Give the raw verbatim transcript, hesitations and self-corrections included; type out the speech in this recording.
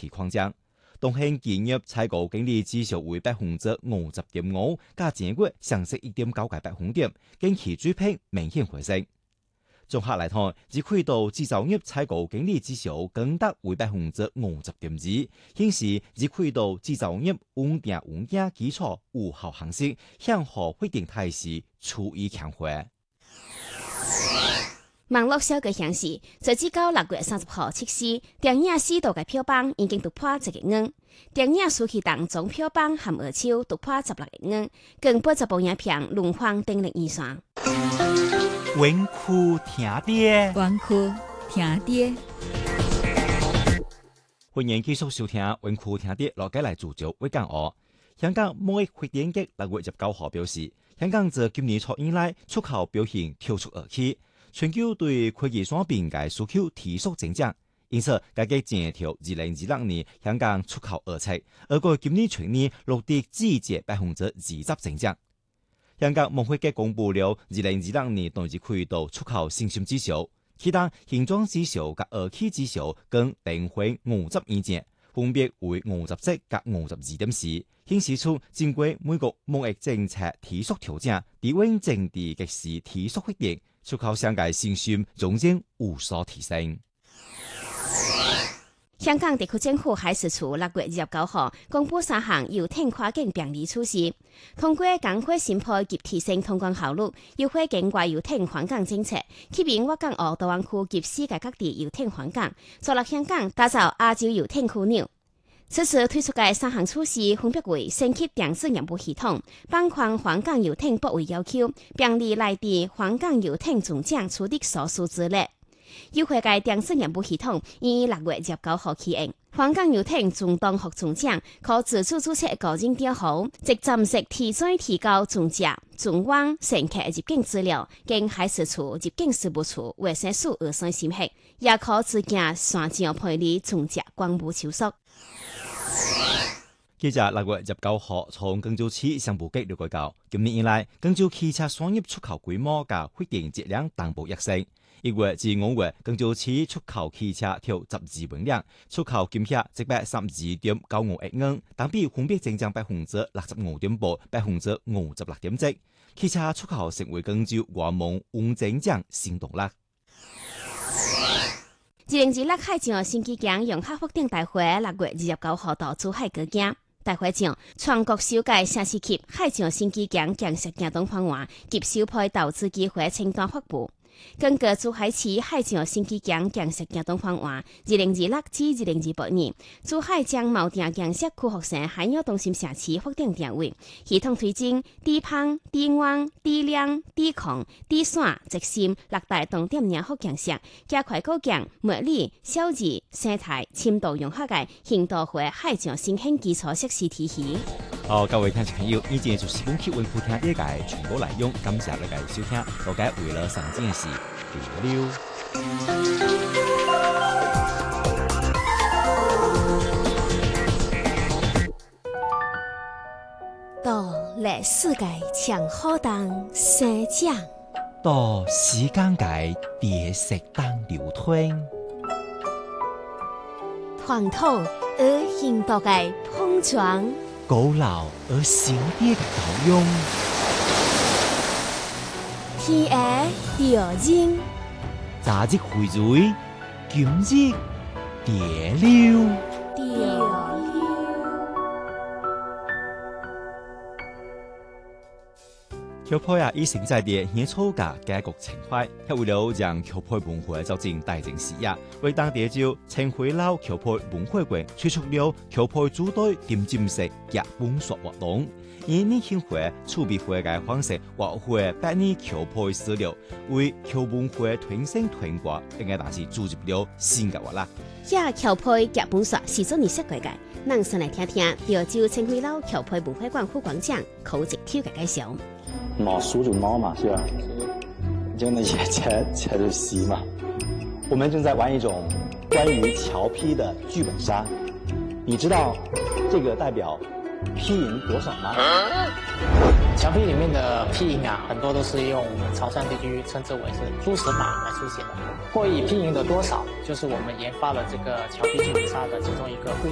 期框架。东兴企业採購經理指數為百分之五十點五，較前月上升一點九個百分點，近期水平明顯回升。綜合來看，自季度製造業採購經理指數更達為百分之五十點二，顯示自季度製造業穩定穩健基礎有效行勢，向好穩定態勢處於強化。 網絡消息顯示，截至到六月三十號測試，電影四度嘅票房已經突破一個億。電影暑期檔總票房含二手突破十六個億，更八十部影片輪番登陸二線。 穩酷聽爹， 穩酷聽爹。 歡迎繼續收聽穩酷聽爹，落街嚟聚焦會講哦。香港貿易發展局六月十九號表示，香港自今年初以來出口表現跳出而起。全球對科技產品嘅需求提速增長，因此該局前調二零二六年香港出口預測，而過今年全年錄得季節百分之二十增長。香港貿發局公布了二零二六年同日季度出口信心指數，其他形狀指數及二期指數更平均五十以上，分別為五十七及五十二點四，顯示出經過美國貿易政策提速調整，地緣政治嘅時提速回應。出口商界信心總經有所提升。 香港地區政府海事處六月二十九號公布三項遊艇跨境便利措施，通過港會審批及提升通關效率，優化境外遊艇返港政策，吸引粵港澳大灣區及世界各地遊艇返港，助力香港打造亞洲遊艇樞紐。此次推出嘅三項措施分別為升級電子業務系統，放寬返港遊艇泊位要求，便利內地返港遊艇總獎取得所需資歷。優化嘅電子業務系統於六月二十九號起用，返港遊艇總檔或總獎可自主註冊個人帳號，即暫時提早提高總價、總往乘客入境資料，經海事處入境事務處衛生署核算審核，也可自行線上辦理總價公布手續。 記者六月十九號從廣州市商務局了解到，今年以來，廣州汽車商業出口規模嘅穩定質量同步躍升。一月至五月，廣州市出口汽車跳十二萬輛，出口金額一百三十二點九五億元，同比分別增長百分之六十五點八、百分之五十六點七。汽車出口成為廣州外貿穩增長新動力。 二零二六海上新機場融合福鼎大會六月二十九號到珠海舉行。大會上，全國首屆城市級海上新機場建設行動方案及首批投資機會清單發布。根據珠海市海上新機場建設行動方案，二零二六至二零二八年，珠海將錨定建設區學生海洋中心社區福鼎定位，系統推進低澎、低灣、低量、低空、低線、直線六大重點養護建設，加快構建茉莉、小兒、生態、深度融合嘅現代化海上新興基礎設施體系。 好，各位聽眾朋友，以前就是本期穩酷聽爹嘅全部內容，感謝你嘅收聽，大家為了上件事，別溜。 到歷史界長好當生長， 到時間界跌石當流推， 傳統而現代嘅碰撞。 古老而新啲嘅教育， 天涯調整， 昨日薈蕤，今日蝶溜。 僑配啊，以成在地演草價結局情懷，係為了讓僑配文化走進大城市啊，為當地就陳回老僑配文化館推出了僑配主題點睛式結本說活動，以年輕化、儲備化嘅方式活化百年僑配史料，為僑文化傳承傳播，應該但是注入了新嘅活力。 呀，僑配結本說是做你識鬼嘅，能上來聽聽，潮州陳回老僑配文化館副館長寇直挑嘅介紹。 腦熟就貓嘛，是吧？就那些才才是戲嘛。我們正在玩一種關於僑批的劇本殺，你知道這個代表批銀多少嗎？ 僑批裡面的批銀啊，很多都是用潮汕地區稱之為是豬屎碼來書寫的。會以批銀的多少，就是我們研發了這個僑批劇本殺的其中一個。